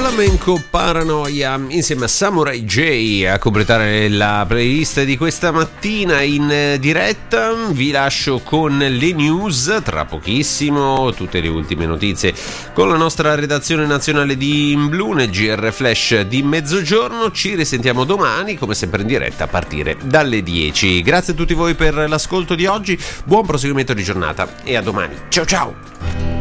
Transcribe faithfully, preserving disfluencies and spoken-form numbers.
Flamenco Paranoia insieme a Samurai J a completare la playlist di questa mattina in diretta. Vi lascio con le news, tra pochissimo tutte le ultime notizie con la nostra redazione nazionale di In Blu nel G R Flash di mezzogiorno. Ci risentiamo domani come sempre in diretta a partire dalle dieci. Grazie a tutti voi per l'ascolto di oggi, buon proseguimento di giornata e a domani. Ciao ciao.